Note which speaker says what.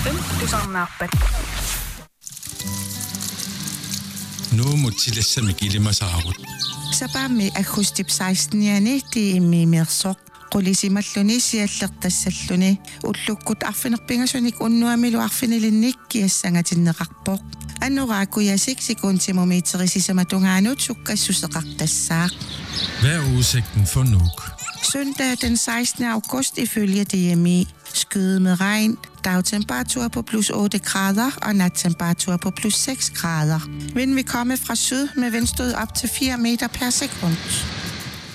Speaker 1: Tyntysannaappat.
Speaker 2: Nu mutilassa kilimasaarut.
Speaker 3: Sapami akhustip 16-yani tiimmiimersoq qulisimalluni siallertassalluni ullukkut arfinerpingasunik unnuamilu arfinilinnik kiassangatinneqarpoq annoraakuyasik sekuntimumiiterisisamatungaanut sukkassuseqartassaaq.
Speaker 2: Hvad er udsigten for Nuuk?
Speaker 3: Søndag den 16. august ifølge DMI. Skyde med regn, dagtemperatur på plus 8 grader og nattemperatur på plus 6 grader. Vind vil komme fra syd med vindstød op til 4 meter per sekund.